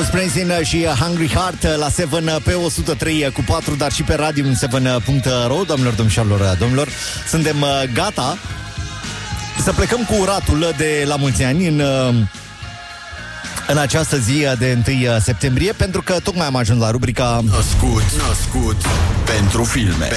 Springsteen și Hungry Heart la 7 pe 103 cu 4, dar și pe radio7.ro. Doamnelor, domnilor, suntem gata să plecăm cu uratul de la mulți ani în această zi de 1 septembrie, pentru că tocmai am ajuns la rubrica Născut pentru filme.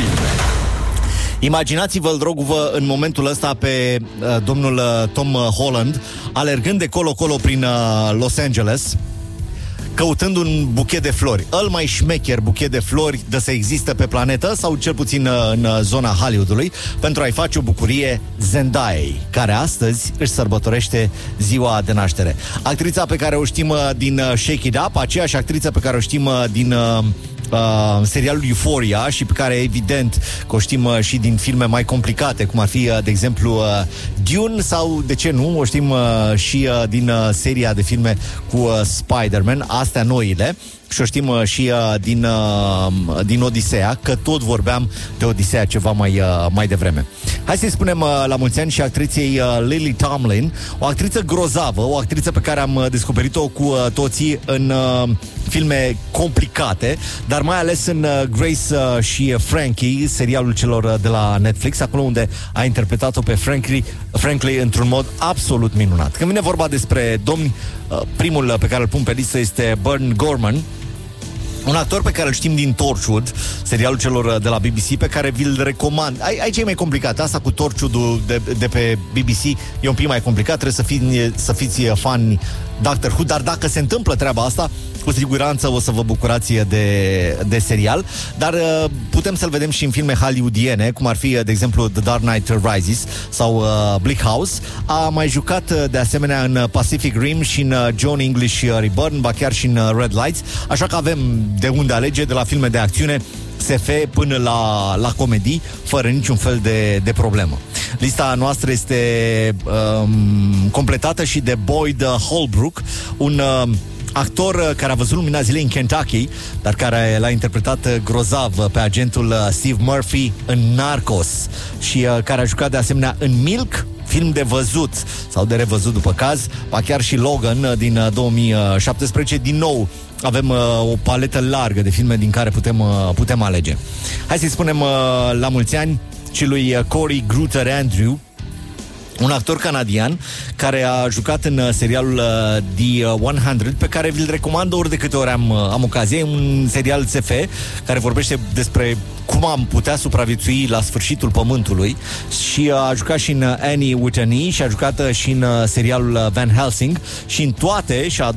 Imaginați-vă, draguvă, în momentul ăsta pe domnul Tom Holland alergând de colo-colo prin Los Angeles, căutând un buchet de flori. Îl mai șmecher buchet de flori de să există pe planetă, sau cel puțin în zona Hollywoodului, pentru a-i face o bucurie Zendayei, care astăzi își sărbătorește ziua de naștere. Actrița pe care o știm din Shake It Up, aceeași actriță pe care o știm din serialul Euphoria și pe care evident că o știm și din filme mai complicate, cum ar fi, de exemplu, Dune, sau, de ce nu, o știm și din seria de filme cu Spider-Man, astea noile. Și o știm și din Odiseea, că tot vorbeam de Odiseea ceva mai devreme. Hai să-i spunem la mulți ani și actriței Lily Tomlin, o actriță grozavă, o actriță pe care am descoperit-o cu toții în filme complicate, dar mai ales în Grace și Frankie, serialul celor de la Netflix, acolo unde a interpretat-o pe Frankie într-un mod absolut minunat. Când vine vorba despre domni, primul pe care îl pun pe listă este Burn Gorman, un actor pe care îl știm din Torchwood, serialul celor de la BBC, pe care vi-l recomand. Aici e mai complicat. Asta cu Torchwood de pe BBC e un pic mai complicat. Trebuie să fiți fani Doctor Who, dar dacă se întâmplă treaba asta, cu siguranță o să vă bucurați de serial. Dar putem să-l vedem și în filme hollywoodiene, cum ar fi, de exemplu, The Dark Knight Rises sau Bleak House. A mai jucat de asemenea în Pacific Rim și în John English Reborn, ba chiar și în Red Lights. Așa că avem de unde alege, de la filme de acțiune SF până la comedii, fără niciun fel de problemă. Lista noastră este completată și de Boyd Holbrook, un actor care a văzut lumina zilei în Kentucky, dar care l-a interpretat grozav pe agentul Steve Murphy în Narcos și care a jucat de asemenea în Milk, film de văzut sau de revăzut după caz, ba chiar și Logan din 2017. Din nou avem o paletă largă de filme din care putem alege. Hai să-i spunem la mulți ani și lui Corey Grutter Andrew, un actor canadian care a jucat în serialul The 100, pe care vi-l recomand ori de câte ori am ocazie. Un serial SF care vorbește despre cum am putea supraviețui la sfârșitul pământului, și a jucat și în Annie with an E și a jucat și în serialul Van Helsing, și în toate și-a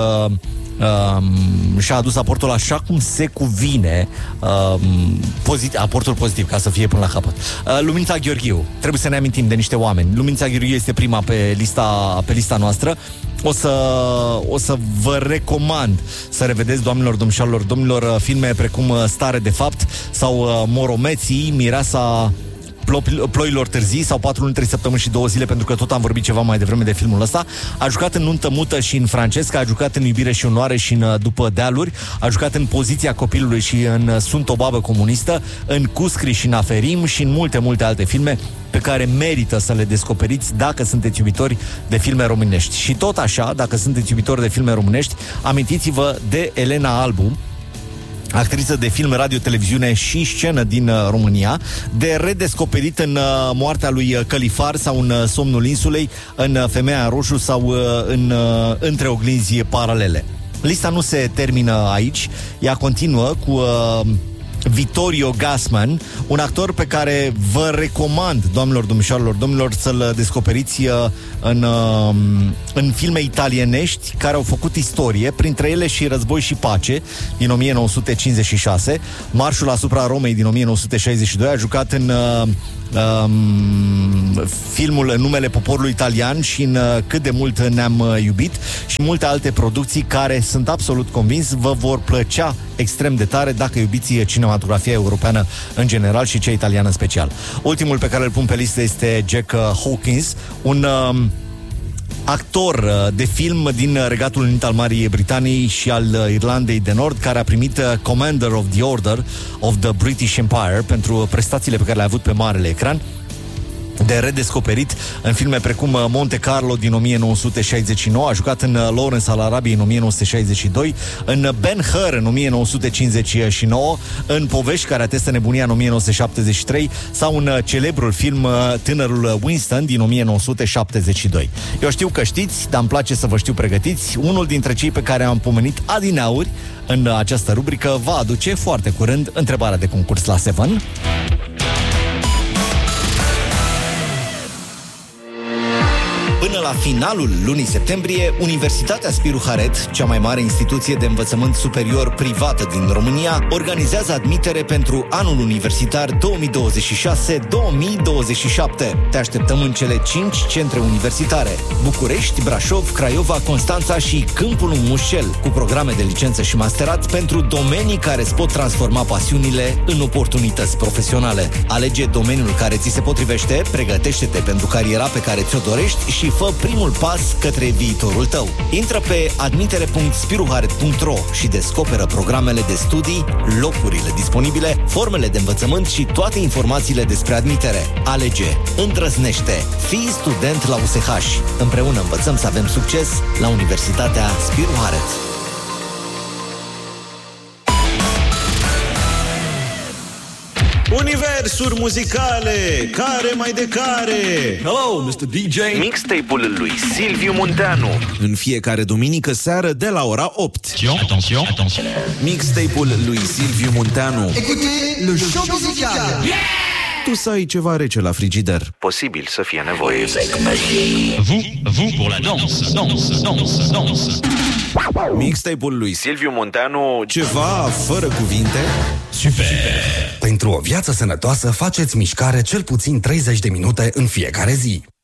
adus aportul așa cum se cuvine, aportul pozitiv, ca să fie până la capăt. Luminița Gheorghiu, trebuie să ne amintim de niște oameni. Luminița Gheorghiu este prima pe lista noastră. O să vă recomand să revedeți, doamnelor, domnilor, filme precum Stare de fapt sau Moromeții, Mireasa ploilor târzii sau 4 luni, 3 săptămâni și 2 zile, pentru că tot am vorbit ceva mai devreme de filmul ăsta. A jucat în Nuntă mută și în Francesca, a jucat în Iubire și onoare și în După dealuri, a jucat în Poziția copilului și în Sunt o babă comunistă, în Cuscri și în Aferim și în multe alte filme pe care merită să le descoperiți dacă sunteți iubitori de filme românești. Și tot așa, dacă sunteți iubitori de filme românești, amintiți-vă de Elena Albu, actriță de film, radio, televiziune și scenă din România, de redescoperit în Moartea lui Călifar sau în Somnul insulei, în Femeia în roșu sau în Între oglinzi paralele. Lista nu se termină aici, ea continuă cu Vittorio Gassman, un actor pe care vă recomand, doamnelor, domnilor, să-l descoperiți în filme italienești care au făcut istorie, printre ele și Război și pace din 1956, Marșul asupra Romei din 1962, a jucat în filmul În numele poporului italian și în Cât de mult ne-am iubit și multe alte producții care, sunt absolut convins, vă vor plăcea extrem de tare dacă iubiți cinematografia europeană în general și cea italiană în special. Ultimul pe care îl pun pe listă este Jack Hawkins, un actor de film din Regatul Unit al Marii Britanii și al Irlandei de Nord, care a primit Commander of the Order of the British Empire pentru prestațiile pe care le-a avut pe marele ecran. de redescoperit în filme precum Monte Carlo din 1969, a jucat în Lawrence al Arabiei în 1962, în Ben-Hur în 1959, în Povești care atestă nebunia în 1973 sau în celebrul film Tânărul Winston din 1972. Eu știu că știți, dar îmi place să vă știu pregătiți. Unul dintre cei pe care am pomenit adineauri în această rubrică va aduce foarte curând întrebarea de concurs la 7. Până la finalul lunii septembrie, Universitatea Spiru Haret, cea mai mare instituție de învățământ superior privată din România, organizează admitere pentru anul universitar 2026-2027. Te așteptăm în cele 5 centre universitare: București, Brașov, Craiova, Constanța și Câmpul Mușel, cu programe de licență și masterat pentru domenii care îți pot transforma pasiunile în oportunități profesionale. Alege domeniul care ți se potrivește, pregătește-te pentru cariera pe care ți-o dorești și fă primul pas către viitorul tău. Intră pe admitere.spiruharet.ro și descoperă programele de studii, locurile disponibile, formele de învățământ și toate informațiile despre admitere. Alege, îndrăznește, fii student la USH. Împreună învățăm să avem succes la Universitatea Spiru Haret. Universuri muzicale, care mai de care. Hello, Mr. DJ. Mixtape-ul lui Silviu Munteanu. În fiecare duminică seară de la ora 8. Attention, attention. Mixtape-ul lui Silviu Munteanu. Écoutez le show musical. Tu să ai ceva rece la frigider. Posibil să fie nevoie. Vous pour la danse. Mixtape-ul lui Silviu Munteanu. ceva fără cuvinte. Super. Pentru o viață sănătoasă, faceți mișcare cel puțin 30 de minute în fiecare zi.